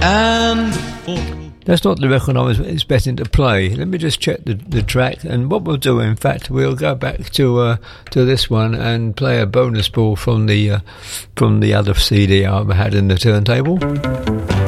and for... That's not the record I was expecting to play. Let me just check the track, and what we'll do, in fact, we'll go back to this one and play a bonus ball from the other CD I had in the turntable.